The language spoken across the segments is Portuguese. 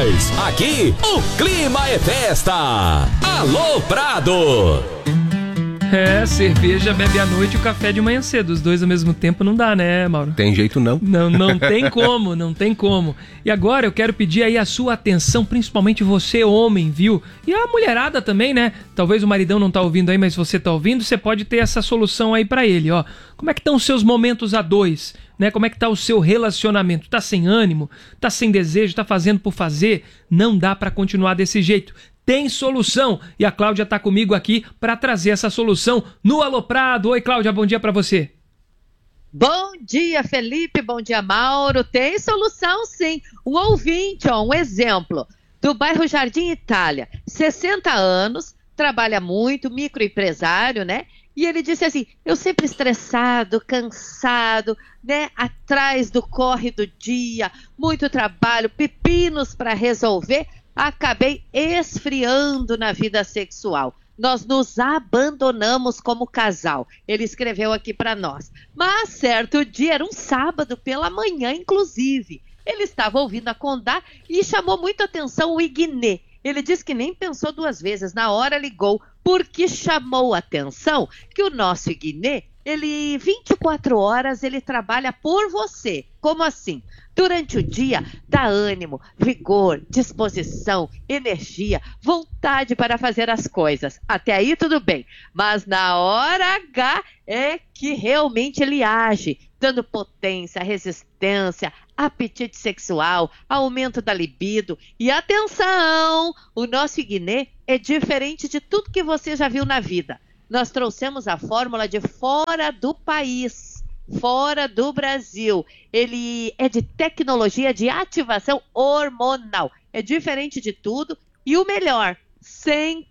2. Aqui, o clima é festa. Alô Prado. Cerveja bebe à noite e o café de manhã cedo. Os dois ao mesmo tempo não dá, né, Mauro? Tem jeito não. Não tem como, não tem como. E agora eu quero pedir aí a sua atenção, principalmente você, homem, viu? E a mulherada também, né? Talvez o maridão não tá ouvindo aí, mas você tá ouvindo, você pode ter essa solução aí pra ele, ó. Como é que estão os seus momentos a dois, né? Como é que tá o seu relacionamento? Tá sem ânimo? Tá sem desejo? Tá fazendo por fazer? Não dá pra continuar desse jeito. Tem solução, e a Cláudia está comigo aqui para trazer essa solução no Alô Prado. Oi, Cláudia, bom dia para você. Bom dia, Felipe, bom dia, Mauro. Tem solução, sim. Um ouvinte, um exemplo, do bairro Jardim Itália, 60 anos, trabalha muito, microempresário, né? E ele disse assim, eu sempre estressado, cansado, né? Atrás do corre do dia, muito trabalho, pepinos para resolver, acabei esfriando na vida sexual. Nós nos abandonamos como casal. Ele escreveu aqui para nós. Mas certo dia, era um sábado pela manhã, inclusive. Ele estava ouvindo a Condá e chamou muito a atenção o Ignê. Ele disse que nem pensou duas vezes. Na hora ligou, porque chamou a atenção que o nosso Ignê, ele 24 horas ele trabalha por você. Como assim? Durante o dia dá ânimo, vigor, disposição, energia, vontade para fazer as coisas. Até aí tudo bem. Mas na hora H é que realmente ele age, dando potência, resistência, apetite sexual, aumento da libido. E atenção, o nosso Ignê é diferente de tudo que você já viu na vida. Nós trouxemos a fórmula de fora do país, fora do Brasil. Ele é de tecnologia de ativação hormonal. É diferente de tudo e o melhor, sem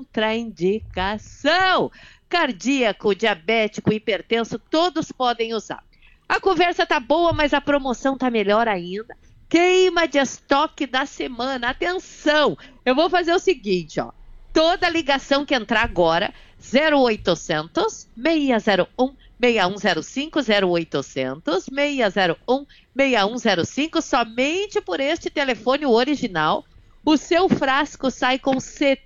contraindicação. Cardíaco, diabético, hipertenso, todos podem usar. A conversa tá boa, mas a promoção tá melhor ainda. Queima de estoque da semana. Atenção, eu vou fazer o seguinte, ó. Toda ligação que entrar agora, 0800 601 6105, 0800 601 6105, somente por este telefone original, o seu frasco sai com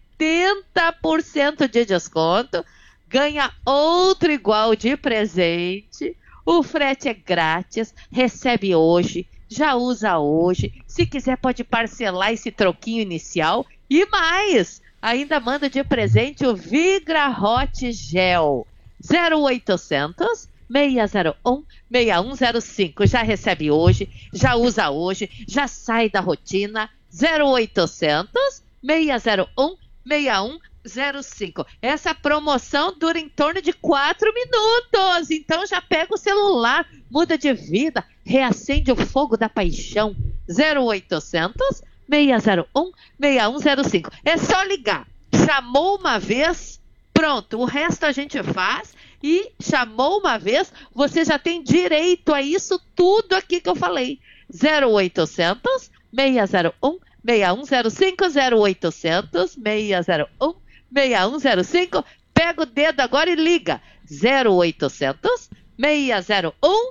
70% de desconto, ganha outro igual de presente, o frete é grátis, recebe hoje, já usa hoje, se quiser pode parcelar esse troquinho inicial e mais, ainda manda de presente o Vigra Hot Gel. 0800 601 6105. Já recebe hoje, já usa hoje, já sai da rotina. 0800 601 6105. Essa promoção dura em torno de 4 minutos. Então já pega o celular, muda de vida, reacende o fogo da paixão. 0800 601 6105. É só ligar. Chamou uma vez, pronto, o resto a gente faz. E chamou uma vez, você já tem direito a isso tudo aqui que eu falei. 0800 601 6105, 0800 601 6105. Pega o dedo agora e liga. 0800 601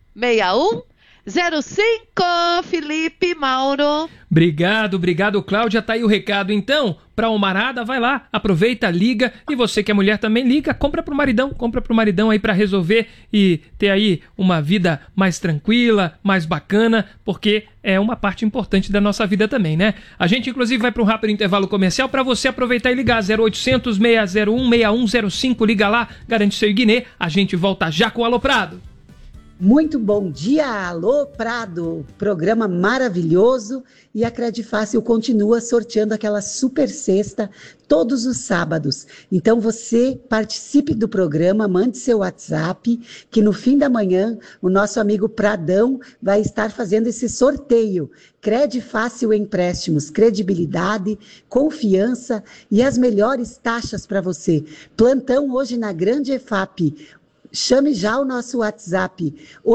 6105. Felipe, Mauro. Obrigado, Cláudia. Tá aí o recado, então, pra Almarada, vai lá, aproveita, liga, e você que é mulher também liga, compra pro maridão aí pra resolver e ter aí uma vida mais tranquila, mais bacana, porque é uma parte importante da nossa vida também, né? A gente, inclusive, vai pra um rápido intervalo comercial pra você aproveitar e ligar, 0800 601 6105, liga lá, garante seu Ignê, a gente volta já com o Alô Prado. Muito bom dia, Alô Prado, programa maravilhoso, e a Credifácil continua sorteando aquela super sexta todos os sábados. Então você participe do programa, mande seu WhatsApp, que no fim da manhã o nosso amigo Pradão vai estar fazendo esse sorteio. Credifácil Empréstimos, credibilidade, confiança e as melhores taxas para você. Plantão hoje na Grande EFAP. Chame já o nosso WhatsApp,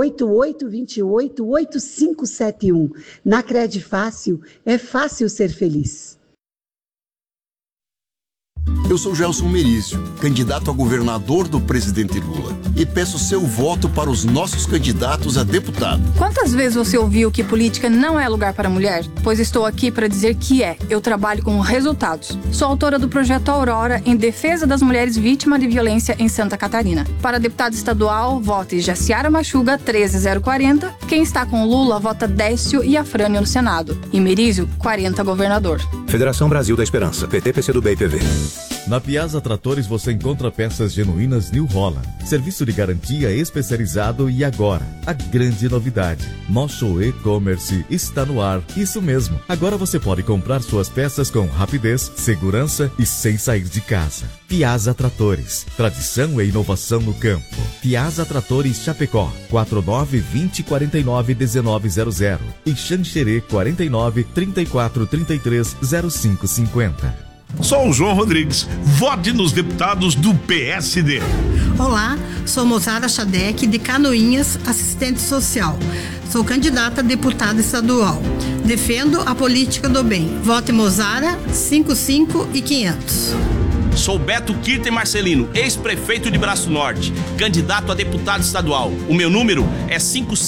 8828-8571. Na Credifácil, é fácil ser feliz. Eu sou Gelson Merício, candidato a governador do presidente Lula, e peço seu voto para os nossos candidatos a deputado. Quantas vezes você ouviu que política não é lugar para mulher? Pois estou aqui para dizer que é. Eu trabalho com resultados. Sou autora do projeto Aurora em defesa das mulheres vítimas de violência em Santa Catarina. Para deputado estadual, vote Jaciara Machuga 13040. Quem está com Lula, vota Décio e Afrânio no Senado. E Merício, 40 governador. Federação Brasil da Esperança, PT, PCdoB e PV. Na Piazza Tratores você encontra peças genuínas New Holland, serviço de garantia especializado e agora, a grande novidade, nosso e-commerce está no ar. Isso mesmo, agora você pode comprar suas peças com rapidez, segurança e sem sair de casa. Piazza Tratores, tradição e inovação no campo. Piazza Tratores Chapecó, 49-2049-1900 e Xanxerê 49-3433-0550. Sou o João Rodrigues. Vote nos deputados do PSD. Olá, sou Mozara Chadec, de Canoinhas, assistente social. Sou candidata a deputada estadual. Defendo a política do bem. Vote Mozara 55 e 500. Sou Beto Kirten Marcelino, ex-prefeito de Braço Norte, candidato a deputado estadual. O meu número é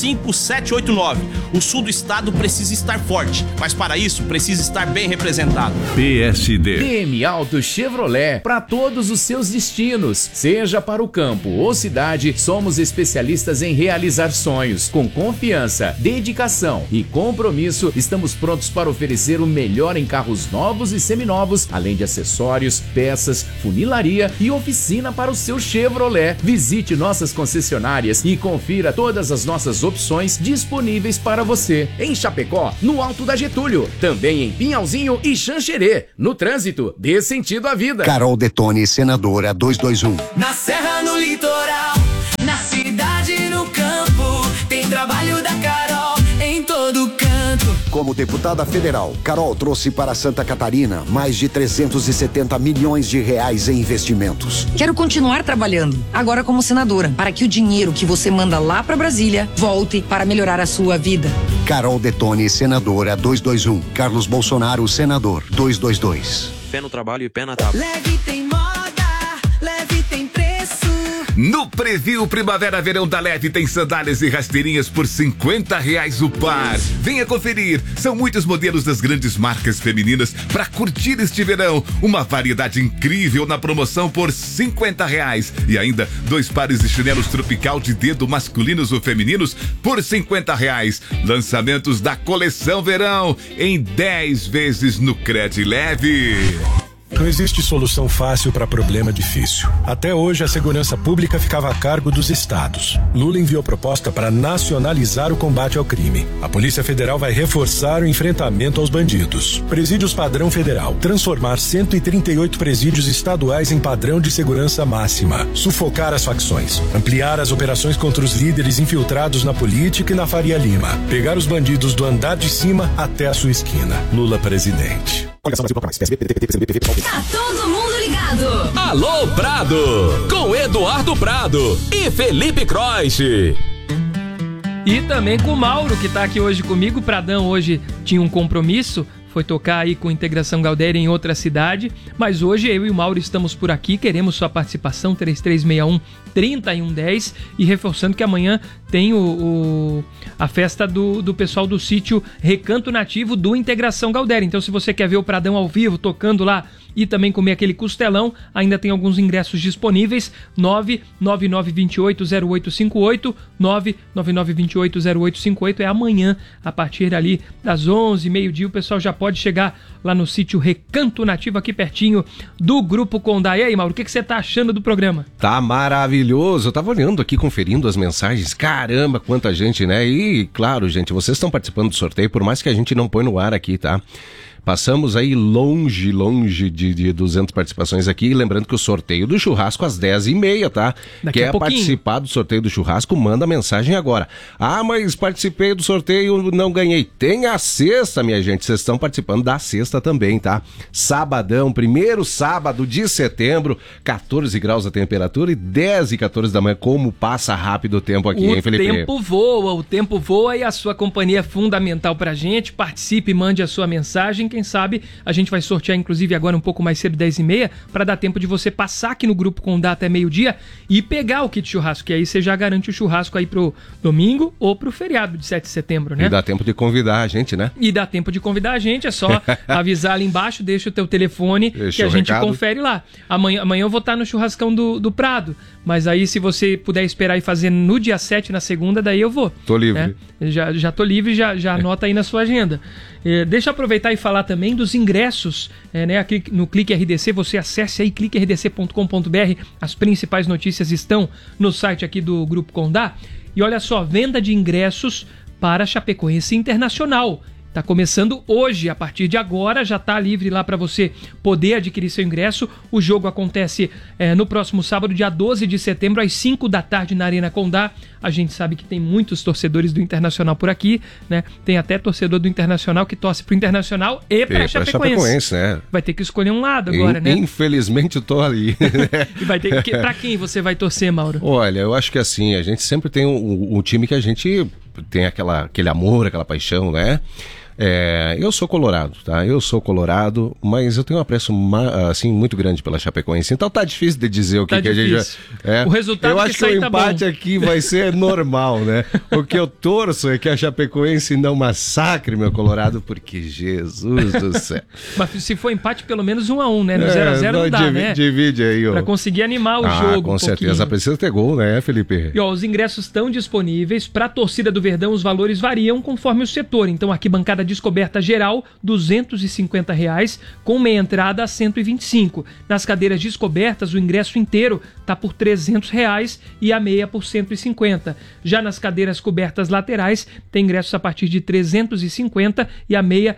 55789. O sul do estado precisa estar forte, mas para isso precisa estar bem representado. PSD. DM Auto Chevrolet, para todos os seus destinos, seja para o campo ou cidade, somos especialistas em realizar sonhos. Com confiança, dedicação e compromisso, estamos prontos para oferecer o melhor em carros novos e seminovos, além de acessórios, peças, funilaria e oficina para o seu Chevrolet. Visite nossas concessionárias e confira todas as nossas opções disponíveis para você. Em Chapecó, no Alto da Getúlio, também em Pinhalzinho e Xanxerê. No trânsito, dê sentido à vida. Carol Detone, senadora 221. Na serra, no litoral, na cidade, no campo, tem trabalho da Carol em todo canto. Como deputada federal, Carol trouxe para Santa Catarina mais de 370 milhões de reais em investimentos. Quero continuar trabalhando, agora como senadora, para que o dinheiro que você manda lá para Brasília volte para melhorar a sua vida. Carol Detone, senadora 221. Carlos Bolsonaro, senador 222. Pé no trabalho e pé na tábua. Leve tem moda, leve tem preço. No Preview Primavera-Verão da Leve tem sandálias e rasteirinhas por R$50 o par. Venha conferir, são muitos modelos das grandes marcas femininas para curtir este verão. Uma variedade incrível na promoção por R$50 e ainda 2 pares de chinelos tropical de dedo masculinos ou femininos por R$50. Lançamentos da coleção verão em 10 vezes no Cred Leve. Não existe solução fácil para problema difícil. Até hoje, a segurança pública ficava a cargo dos estados. Lula enviou proposta para nacionalizar o combate ao crime. A Polícia Federal vai reforçar o enfrentamento aos bandidos. Presídios padrão federal. Transformar 138 presídios estaduais em padrão de segurança máxima. Sufocar as facções. Ampliar as operações contra os líderes infiltrados na política e na Faria Lima. Pegar os bandidos do andar de cima até a sua esquina. Lula presidente. Tá todo mundo ligado. Alô Prado, com Eduardo Prado e Felipe Croix. E também com o Mauro, que tá aqui hoje comigo. O Pradão hoje tinha um compromisso, foi tocar aí com Integração Galdéria em outra cidade, mas hoje eu e o Mauro estamos por aqui, queremos sua participação, 3361-3110, e reforçando que amanhã tem a festa do pessoal do sítio Recanto Nativo do Integração Galdéria. Então, se você quer ver o Pradão ao vivo tocando lá e também comer aquele costelão, ainda tem alguns ingressos disponíveis. 999280858, 999280858, é amanhã, a partir ali das 11, meio-dia, o pessoal já pode chegar lá no sítio Recanto Nativo, aqui pertinho do Grupo Condá. E aí, Mauro, o que você tá achando do programa? Tá maravilhoso, eu tava olhando aqui, conferindo as mensagens, caramba, quanta gente, né? E, claro, gente, vocês estão participando do sorteio, por mais que a gente não põe no ar aqui, tá? Passamos aí longe de 200 participações aqui, lembrando que o sorteio do churrasco às 10h30, tá? Quer participar do sorteio do churrasco, manda mensagem agora. Ah, mas participei do sorteio, não ganhei. Tem a sexta, minha gente, vocês estão participando da sexta também, tá? Sabadão, primeiro sábado de setembro, 14 graus a temperatura e 10h14 da manhã. Como passa rápido o tempo aqui, hein, Felipe? O tempo voa e a sua companhia é fundamental pra gente. Participe, mande a sua mensagem. quem sabe a gente vai sortear inclusive agora um pouco mais cedo, 10h30, para dar tempo de você passar aqui no Grupo Condá até meio-dia e pegar o kit churrasco, que aí você já garante o churrasco aí pro domingo ou pro feriado de 7 de setembro, né? E dá tempo de convidar a gente, né? E dá tempo de convidar a gente, é só avisar ali embaixo, deixa o teu telefone que a gente confere lá. Amanhã eu vou estar no churrascão do Prado, mas aí se você puder esperar e fazer no dia 7, na segunda, daí eu vou. Tô livre. Né? Já tô livre, já anota aí na sua agenda. Deixa eu aproveitar e falar também dos ingressos, né? Aqui no Clique RDC, você acesse aí cliquerdc.com.br, as principais notícias estão no site aqui do Grupo Condá. E olha só, venda de ingressos para Chapecoense Internacional. Está começando hoje, a partir de agora já está livre lá para você poder adquirir seu ingresso. O jogo acontece no próximo sábado, dia 12 de setembro, às 5 da tarde na Arena Condá. A gente sabe que tem muitos torcedores do Internacional por aqui, né? Tem até torcedor do Internacional que torce pro Internacional e para Chapecoense. Né? Vai ter que escolher um lado agora, né? Infelizmente eu tô ali. E vai ter que... Para quem você vai torcer, Mauro? Olha, eu acho que assim, a gente sempre tem um time que a gente tem aquele amor, aquela paixão, né? Eu sou colorado, tá? Eu sou colorado, mas eu tenho um apreço assim, muito grande pela Chapecoense. Então tá difícil de dizer o que a gente vai... O resultado eu acho que o empate aqui vai ser normal, né? O que eu torço é que a Chapecoense não massacre meu Colorado, porque Jesus do céu. Mas se for empate, pelo menos 1-1, né? No 0x0 não dá, né? Divide aí, ó. Pra conseguir animar o jogo. Com certeza precisa ter gol, né, Felipe? E ó, os ingressos estão disponíveis. Pra torcida do Verdão, os valores variam conforme o setor. Então, arquibancada descoberta geral, R$ 250, com meia entrada a 125. Nas cadeiras descobertas, o ingresso inteiro está por R$ 300 e a meia por 150. Já nas cadeiras cobertas laterais, tem ingressos a partir de 350 e a meia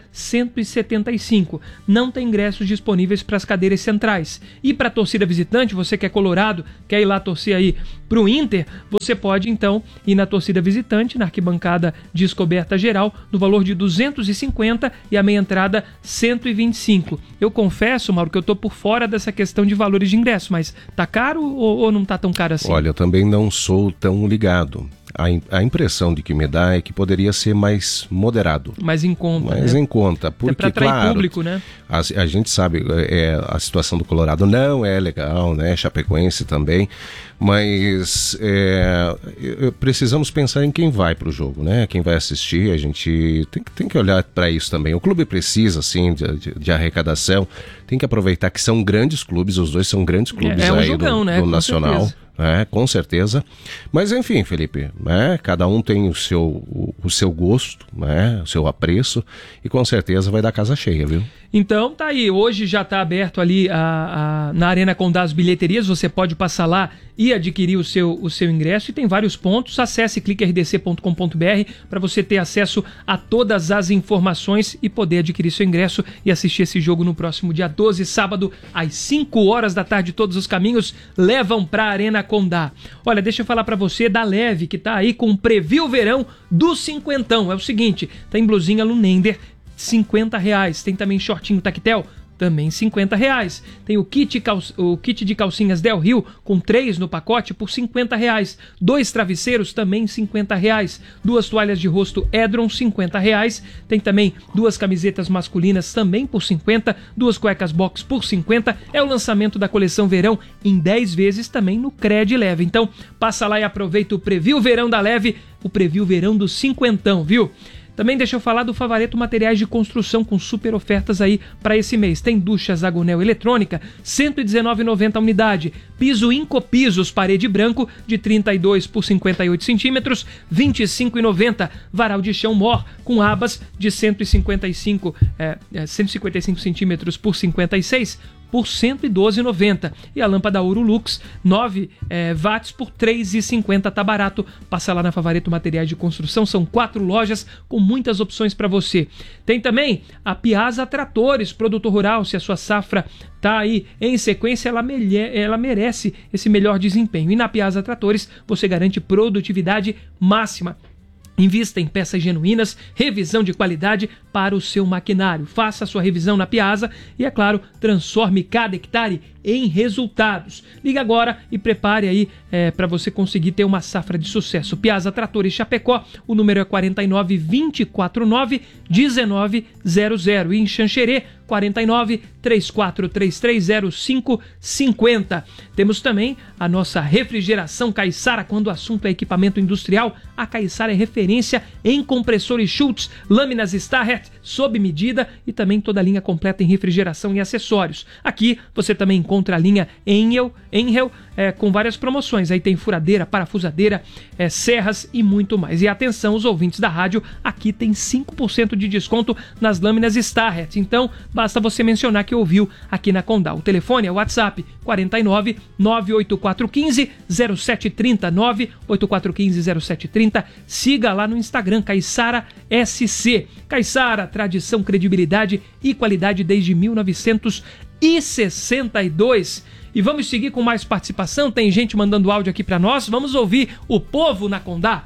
175. Não tem ingressos disponíveis para as cadeiras centrais. E para a torcida visitante, você que é colorado, quer ir lá torcer aí para o Inter, você pode então ir na torcida visitante, na arquibancada descoberta geral, no valor de 250 e a meia entrada 125. Eu confesso, Mauro, que eu tô por fora dessa questão de valores de ingresso, mas tá caro ou não tá tão caro assim? Olha, eu também não sou tão ligado. A impressão de que me dá é que poderia ser mais moderado. Mais em conta, Mais em conta, porque, pra atrair claro, público, né? A gente sabe, a situação do Colorado não é legal, né? Chapecoense também, mas precisamos pensar em quem vai para o jogo, né? Quem vai assistir, a gente tem que olhar para isso também. O clube precisa, sim, de arrecadação, tem que aproveitar que são grandes clubes, os dois são grandes clubes um aí jogão, né? do Nacional. Certeza. Com certeza. Mas enfim, Felipe, cada um tem o seu gosto, o seu apreço, e com certeza vai dar casa cheia, viu? Então tá aí, hoje já tá aberto ali na Arena Condá as bilheterias, você pode passar lá e adquirir o seu ingresso, e tem vários pontos. Acesse cliquerdc.com.br para você ter acesso a todas as informações e poder adquirir seu ingresso e assistir esse jogo no próximo dia 12, sábado, às 5 horas da tarde. Todos os caminhos levam para a Arena Condá. Olha, deixa eu falar para você da Leve, que tá aí com o Preview Verão do Cinquentão. É o seguinte, tá em blusinha Lunender, R$50. Tem também shortinho tactel, também R$50. Tem o kit de calcinhas Del Rio, com 3 no pacote, por R$50. 2 travesseiros, também R$50. 2 toalhas de rosto Edron, R$50. Tem também 2 camisetas masculinas, também por R$50. 2 cuecas box por R$50. É o lançamento da coleção Verão em 10 vezes, também no Cred Leve. Então, passa lá e aproveita o Preview Verão da Leve, o Preview Verão do Cinquentão, viu? Também deixa eu falar do Favareto Materiais de Construção, com super ofertas aí para esse mês. Tem ducha Zagonel eletrônica, R$ 119,90 a unidade. Piso Incopisos, parede branco, de 32 por 58 centímetros, R$ 25,90. Varal de chão Mor, com abas de 155 centímetros por 56, por R$ 112,90. E a lâmpada Ouro Lux, 9 watts por R$ 3,50. Tá barato. Passa lá na Favareto Materiais de Construção. São 4 lojas com muitas opções para você. Tem também a Piazza Tratores, produtor rural. Se a sua safra tá aí em sequência, ela merece esse melhor desempenho. E na Piazza Tratores você garante produtividade máxima. Invista em peças genuínas, revisão de qualidade para o seu maquinário. Faça a sua revisão na Piasa e, é claro, transforme cada hectare em resultados. Liga agora e prepare aí para você conseguir ter uma safra de sucesso. Piasa Tratores Chapecó, o número é 49 249 1900 e em Xanxerê 49 3433 0550. Temos também a nossa refrigeração Caiçara. Quando o assunto é equipamento industrial, a Caiçara é referência em compressores Schultz, lâminas Starrett sob medida e também toda a linha completa em refrigeração e acessórios. Aqui você também encontra a linha Enhel com várias promoções. Aí tem furadeira, parafusadeira, serras e muito mais. E atenção, os ouvintes da rádio, aqui tem 5% de desconto nas lâminas Starrett. Então, basta você mencionar que ouviu aqui na Condal. O telefone é o WhatsApp 49 98415 0730 98415 0730. Siga lá no Instagram Caiçara SC. Caiçara, tradição, credibilidade e qualidade desde 1962. E vamos seguir com mais participação. Tem gente mandando áudio aqui para nós. Vamos ouvir o povo na Condá.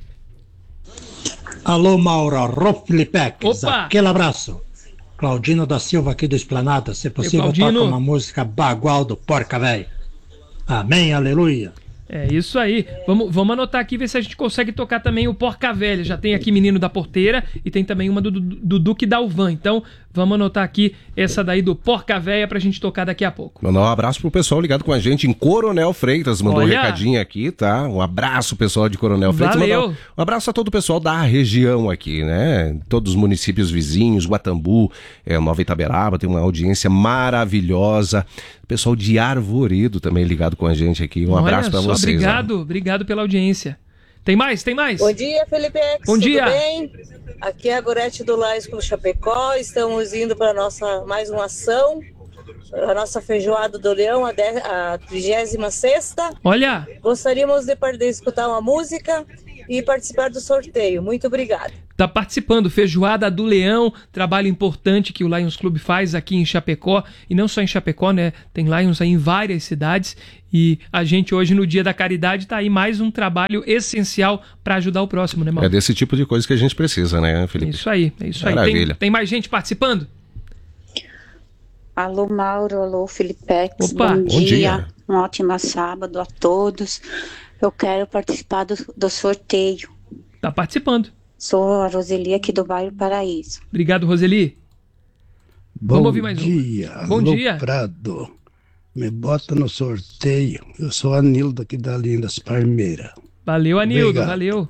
Alô, Mauro, alô, Felipex. Opa! Aquele abraço. Claudino da Silva aqui do Esplanada. Se possível, toca uma música Bagual do Porca Véia. Amém, aleluia. É isso aí. Vamos anotar aqui, ver se a gente consegue tocar também o Porca Velha. Já tem aqui Menino da Porteira e tem também uma do Duque Dalvan. Então, vamos anotar aqui essa daí do Porca Véia pra gente tocar daqui a pouco. Mandar um abraço pro pessoal ligado com a gente em Coronel Freitas. Mandou um recadinho aqui, tá? Um abraço, pessoal de Coronel Freitas. Valeu. Um abraço a todo o pessoal da região aqui, né? Todos os municípios vizinhos, Guatambu, Nova Itaberaba, tem uma audiência maravilhosa. Pessoal de Arvoredo também ligado com a gente aqui. Um abraço pra vocês. Obrigado pela audiência. Tem mais? Bom dia, Felipe. Bom dia. Tudo bem? Aqui é a Gorete do Lais Clube Chapecó. Estamos indo para mais uma ação, a nossa feijoada do Leão, a 36ª. Olha! Gostaríamos de escutar uma música e participar do sorteio. Muito obrigada. Tá participando, Feijoada do Leão, trabalho importante que o Lions Club faz aqui em Chapecó, e não só em Chapecó, né? Tem Lions aí em várias cidades, e a gente hoje no Dia da Caridade tá aí mais um trabalho essencial para ajudar o próximo, né, Mauro? É desse tipo de coisa que a gente precisa, né, Felipe? É isso aí. Maravilha. Tem mais gente participando? Alô, Mauro, alô, Felipex. Opa, bom dia. Um ótimo sábado a todos. Eu quero participar do sorteio. Tá participando. Sou a Roseli aqui do bairro Paraíso. Obrigado, Roseli. Vamos ouvir mais um. Bom dia. Prado. Me bota no sorteio. Eu sou Anildo aqui da Linha das Palmeiras. Valeu, Anildo. Valeu.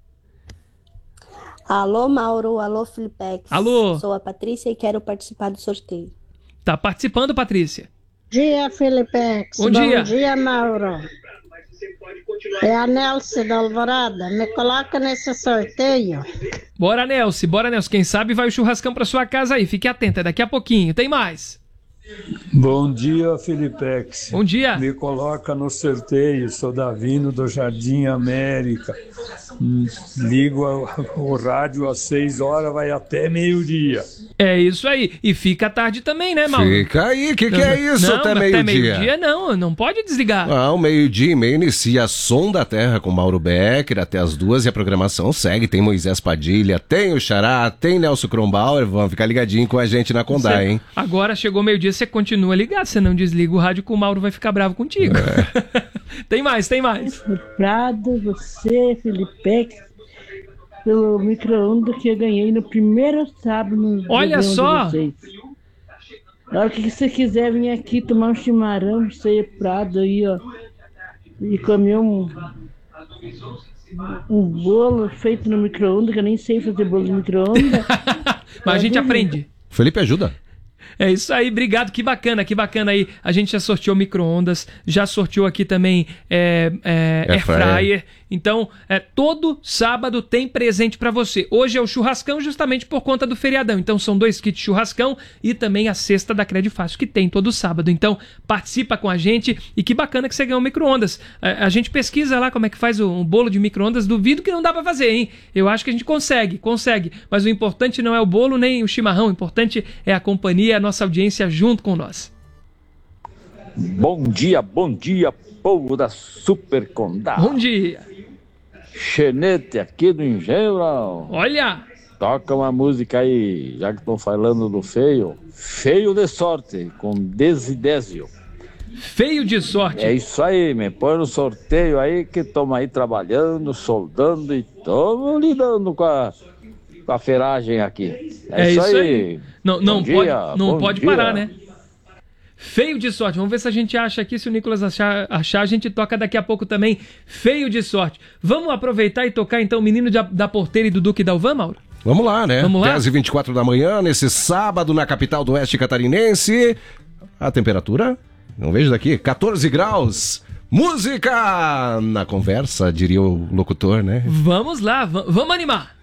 Alô, Mauro. Alô, Felipex. Alô. Sou a Patrícia e quero participar do sorteio. Tá participando, Patrícia? Dia, Felipex. Bom dia. Bom dia, Mauro. É a Nelce da Alvorada. Me coloca nesse sorteio. Bora, Nelce. Quem sabe vai o churrascão pra sua casa aí. Fique atenta, daqui a pouquinho. Tem mais. Bom dia, Felipex. Bom dia. Me coloca no sorteio. Sou Davino do Jardim América. Ligo o rádio às 6 horas, vai até meio-dia. É isso aí. E fica à tarde também, né, Mauro? Fica aí. O que é isso não, até meio-dia? Até meio-dia não pode desligar. Ao meio-dia e meio inicia Som da Terra com Mauro Becker até as 2 e a programação segue. Tem Moisés Padilha, tem o Xará, tem Nelson Kronbauer. Vão ficar ligadinho com a gente na Condá, hein? Agora chegou meio-dia, você continua ligado. Você não desliga o rádio que o Mauro vai ficar bravo contigo. Tem mais. Obrigado você, Felipe, pelo micro-ondas que eu ganhei no primeiro sábado. Olha só! Na hora que você quiser vir aqui tomar um chimarrão, você Prado aí, ó, e comer um bolo feito no micro-ondas, que eu nem sei fazer bolo no micro-ondas. Mas a gente aprende. Felipe ajuda. É isso aí, obrigado, que bacana aí. A gente já sorteou micro-ondas, já sorteou aqui também air fryer. Então, todo sábado tem presente pra você. Hoje é o churrascão justamente por conta do feriadão. Então, são 2 kits churrascão e também a cesta da Credifácil que tem todo sábado. Então, participa com a gente e que bacana que você ganhou micro-ondas. A gente pesquisa lá como é que faz um bolo de micro-ondas. Duvido que não dá pra fazer, hein? Eu acho que a gente consegue. Mas o importante não é o bolo nem o chimarrão. O importante é a companhia, a nossa audiência junto com nós. Bom dia, povo da Super Condá. Bom dia. Xenete, aqui do Engenho, Brau. Olha! Toca uma música aí, já que estão falando do feio. Feio de sorte, com Desidésio. Feio de sorte. É isso aí, me põe no sorteio aí, que estamos aí trabalhando, soldando e estamos lidando com a ferragem aqui. É isso aí. Não pode parar, né? Feio de sorte. Vamos ver se a gente acha aqui. Se o Nicolas achar, a gente toca daqui a pouco também. Feio de sorte. Vamos aproveitar e tocar então o Menino da Porteira e do Duque Dalvan, Mauro? Vamos lá, né? Vamos lá? 10h24 da manhã, nesse sábado, na capital do Oeste Catarinense. A temperatura, não vejo daqui, 14 graus. Música na conversa, diria o locutor, né? Vamos lá, vamos animar.